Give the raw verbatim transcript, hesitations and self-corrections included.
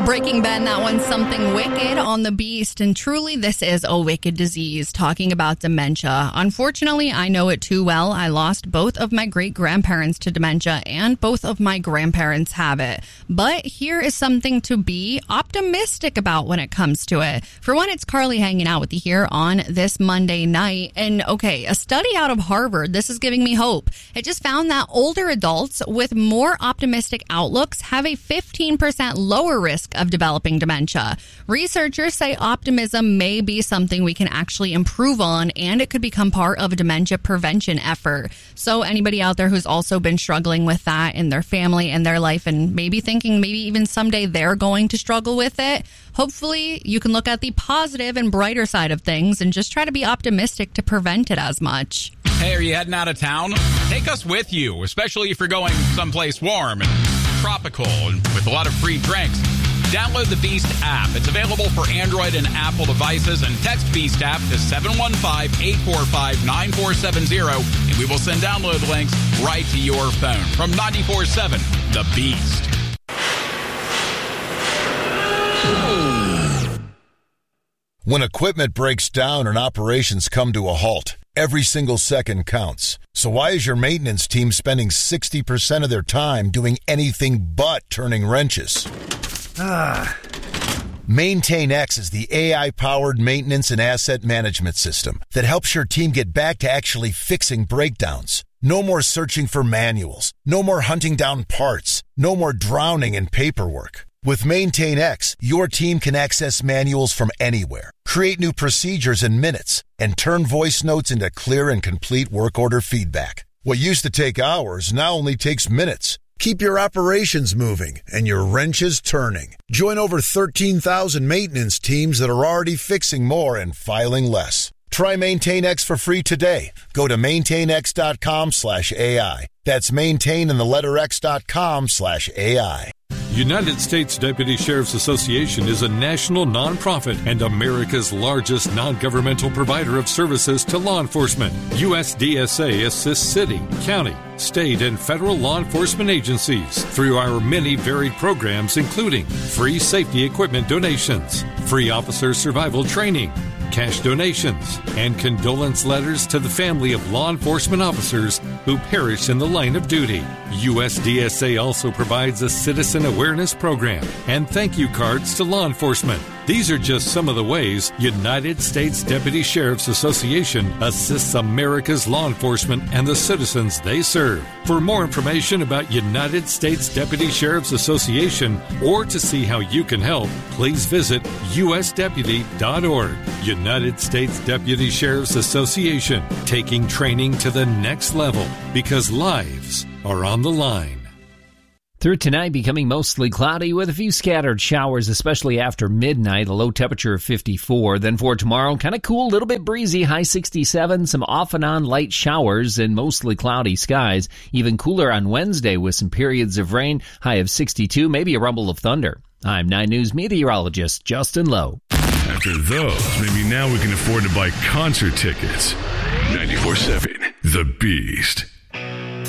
Breaking Ben, that one's Something Wicked on the Beast. And truly, this is a wicked disease, talking about dementia. Unfortunately, I know it too well. I lost both of my great-grandparents to dementia, and both of my grandparents have it. But here is something to be optimistic about when it comes to it. For one, it's Carly hanging out with you here on this Monday night. And okay, a study out of Harvard, this is giving me hope. It just found that older adults with more optimistic outlooks have a fifteen percent lower risk of developing dementia. Researchers say optimism may be something we can actually improve on, and it could become part of a dementia prevention effort. So anybody out there who's also been struggling with that in their family and their life, and maybe thinking maybe even someday they're going to struggle with it, hopefully you can look at the positive and brighter side of things and just try to be optimistic to prevent it as much. Hey, are you heading out of town? Take us with you, especially if you're going someplace warm and tropical and with a lot of free drinks. Download the Beast app. It's available for Android and Apple devices, and text Beast app to seven one five, eight four five, nine four seven zero, and we will send download links right to your phone. From ninety-four point seven, The Beast. When equipment breaks down and operations come to a halt, every single second counts. So why is your maintenance team spending sixty percent of their time doing anything but turning wrenches? Ah. MaintainX is the A I-powered maintenance and asset management system that helps your team get back to actually fixing breakdowns. No more searching for manuals. No more hunting down parts. No more drowning in paperwork. With MaintainX, your team can access manuals from anywhere, create new procedures in minutes, and turn voice notes into clear and complete work order feedback. What used to take hours now only takes minutes. Keep your operations moving and your wrenches turning. Join over thirteen thousand maintenance teams that are already fixing more and filing less. Try MaintainX for free today. Go to maintainx.com slash AI. That's maintain in the letter x.com slash AI. United States Deputy Sheriff's Association is a national nonprofit and America's largest non-governmental provider of services to law enforcement. U S D S A assists city, county, state, and federal law enforcement agencies through our many varied programs, including free safety equipment donations, free officer survival training, cash donations, and condolence letters to the family of law enforcement officers who perish in the line of duty. U S D S A also provides a citizen awareness program and thank you cards to law enforcement. These are just some of the ways United States Deputy Sheriff's Association assists America's law enforcement and the citizens they serve. For more information about United States Deputy Sheriff's Association or to see how you can help, please visit U S deputy dot org. United States Deputy Sheriff's Association, taking training to the next level because lives are on the line. Through tonight, becoming mostly cloudy with a few scattered showers, especially after midnight, a low temperature of fifty-four. Then for tomorrow, kind of cool, a little bit breezy, high sixty-seven, some off and on light showers and mostly cloudy skies. Even cooler on Wednesday with some periods of rain, high of sixty-two, maybe a rumble of thunder. I'm nine News meteorologist Justin Lowe. After those, maybe now we can afford to buy concert tickets. ninety-four point seven, The Beast.